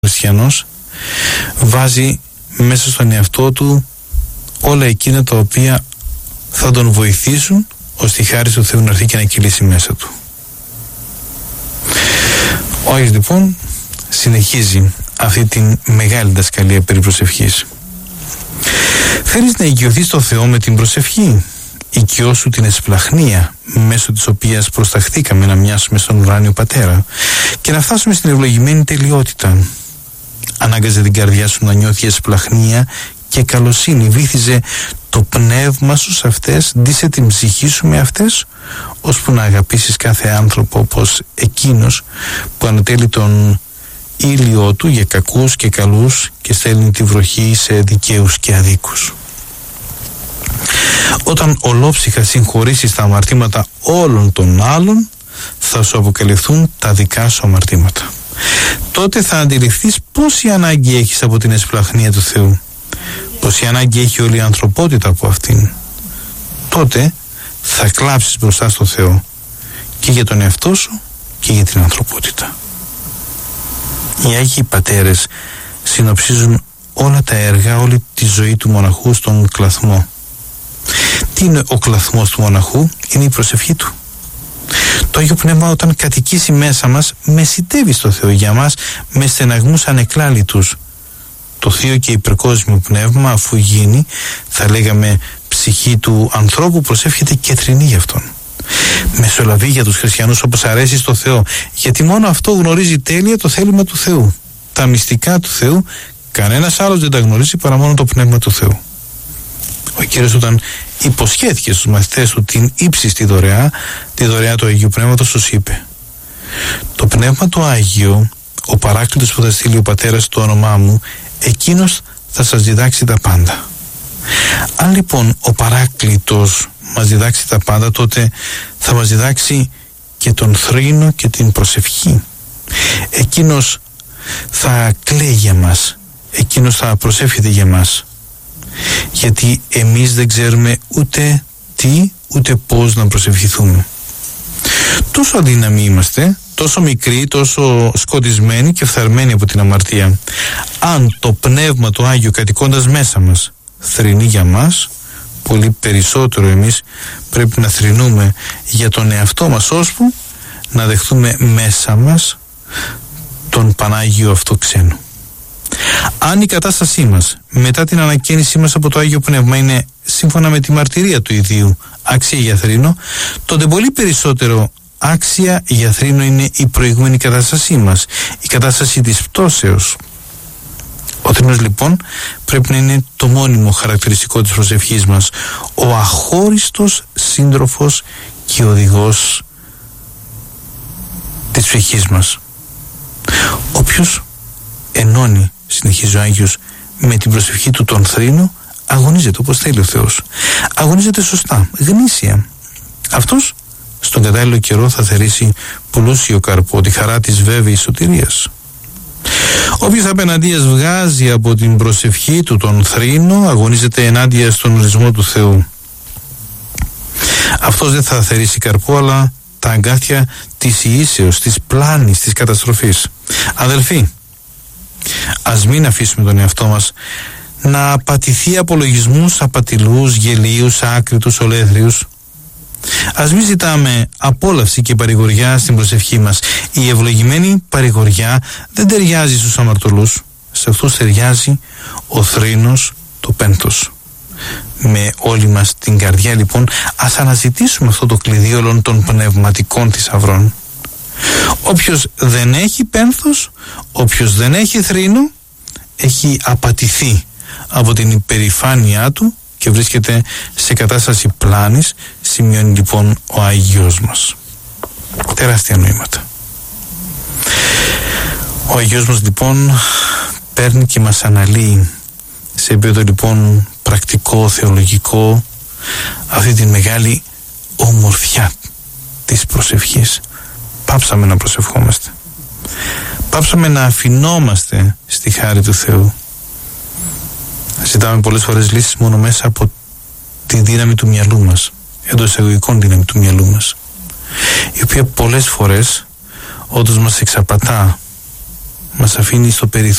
χριστιανός βάζει μέσα στον εαυτό του όλα εκείνα τα οποία θα τον βοηθήσουν ώστε η χάρις του Θεού να έρθει και να κυλήσει μέσα του. Ο Άγιος λοιπόν συνεχίζει αυτή την μεγάλη διδασκαλία περί προσευχής. Θέλεις να οικειωθείς το Θεό με την προσευχή? Οικειώσου την εσπλαχνία μέσω της οποίας προσταχθήκαμε να μοιάσουμε στον ουράνιο Πατέρα και να φτάσουμε στην ευλογημένη τελειότητα. Ανάγκαζε την καρδιά σου να νιώθει εσπλαχνία και καλοσύνη. Βύθιζε το πνεύμα σου σε αυτές, ντύσε την ψυχή σου με αυτές, ώσπου να αγαπήσεις κάθε άνθρωπο όπως εκείνος που ανατέλει τον ήλιο του για κακούς και καλούς και στέλνει τη βροχή σε δικαίους και αδίκους. Όταν ολόψυχα συγχωρήσεις τα αμαρτήματα όλων των άλλων, θα σου αποκαλυφθούν τα δικά σου αμαρτήματα. Τότε θα αντιληφθείς πόση ανάγκη έχεις από την εσπλαχνία του Θεού, πόση ανάγκη έχει όλη η ανθρωπότητα από αυτήν. Τότε θα κλάψεις μπροστά στο Θεό και για τον εαυτό σου και για την ανθρωπότητα. Οι Άγιοι Πατέρες συνοψίζουν όλα τα έργα, όλη τη ζωή του μοναχού στον κλαθμό. Τι είναι ο κλαθμός του μοναχού? Είναι η προσευχή του. Το Άγιο Πνεύμα όταν κατοικήσει μέσα μας μεσιτεύει στο Θεό για μας με στεναγμούς ανεκλάλητους. Το Θείο και υπερκόσμιο Πνεύμα, αφού γίνει, θα λέγαμε, ψυχή του ανθρώπου, προσεύχεται και θρηνεί γι' αυτόν. Μεσολαβεί για τους χριστιανούς όπως αρέσει στο Θεό, γιατί μόνο αυτό γνωρίζει τέλεια το θέλημα του Θεού. Τα μυστικά του Θεού κανένας άλλος δεν τα γνωρίζει παρά μόνο το Πνεύμα του Θεού. Ο Κύριος όταν υποσχέθηκε στους μαθητές του την ύψιστη δωρεά, τη δωρεά του Αγίου Πνεύματος, τους είπε: το Πνεύμα το Άγιο, ο Παράκλητος που θα στείλει ο Πατέρας το όνομά μου, εκείνος θα σας διδάξει τα πάντα. Αν λοιπόν ο Παράκλητος μας διδάξει τα πάντα, τότε θα μας διδάξει και τον θρήνο και την προσευχή. Εκείνος θα κλαίει για μας, εκείνος θα προσεύχεται για μας, γιατί εμείς δεν ξέρουμε ούτε τι ούτε πώς να προσευχηθούμε. Τόσο αδύναμοι είμαστε, τόσο μικροί, τόσο σκοτισμένοι και φθαρμένοι από την αμαρτία. Αν το Πνεύμα το Άγιο κατοικώντας μέσα μας θρηνεί για μας, πολύ περισσότερο εμείς πρέπει να θρηνούμε για τον εαυτό μας, ώσπου να δεχτούμε μέσα μας τον Πανάγιο αυτό ξένο. Αν η κατάστασή μας μετά την ανακαίνισή μας από το Άγιο Πνεύμα είναι σύμφωνα με τη μαρτυρία του ιδίου άξια για θρήνο, τότε πολύ περισσότερο άξια για θρήνο είναι η προηγούμενη κατάστασή μας, η κατάσταση της πτώσεως. Ο θρήνος λοιπόν πρέπει να είναι το μόνιμο χαρακτηριστικό της προσευχής μας, ο αχώριστος σύντροφος και οδηγός της ψυχής μας. Όποιος ενώνει, συνεχίζει ο Άγιος, με την προσευχή του τον θρήνο, αγωνίζεται όπως θέλει ο Θεός. Αγωνίζεται σωστά, γνήσια. Αυτός στον κατάλληλο καιρό θα θερήσει πλούσιο καρπό, τη χαρά της βέβαιης σωτηρίας. Όποιος απέναντίας βγάζει από την προσευχή του τον θρήνο, αγωνίζεται ενάντια στον ορισμό του Θεού. Αυτός δεν θα θερήσει καρπό, αλλά τα αγκάθια της ιήσεως, της πλάνης, της καταστροφής. Αδελφοί, ας μην αφήσουμε τον εαυτό μας να απατηθεί από λογισμούς απατηλούς, γελίους, άκριτους, ολέθριους. Ας μην ζητάμε απόλαυση και παρηγοριά στην προσευχή μας. Η ευλογημένη παρηγοριά δεν ταιριάζει στους αμαρτωλούς. Σε αυτούς ταιριάζει ο θρήνος, το πένθος. Με όλη μας την καρδιά λοιπόν ας αναζητήσουμε αυτό το κλειδί όλων των πνευματικών θησαυρών. Όποιος δεν έχει πένθος, όποιος δεν έχει θρήνο, έχει απατηθεί από την υπερηφάνειά του και βρίσκεται σε κατάσταση πλάνης, σημειώνει λοιπόν ο Άγιος μας. Τεράστια νοήματα. Ο Άγιος μας λοιπόν παίρνει και μας αναλύει σε επίπεδο λοιπόν πρακτικό, θεολογικό, αυτή τη μεγάλη ομορφιά της προσευχής. Πάψαμε να προσευχόμαστε. Πάψαμε να αφινόμαστε στη χάρη του Θεού. Ζητάμε πολλές φορές λύσεις μόνο μέσα από τη δύναμη του μυαλού μας, εντός εισαγωγικών δύναμη του μυαλού μας, η οποία πολλές φορές όντως μας εξαπατά μας αφήνει στο περιθώριο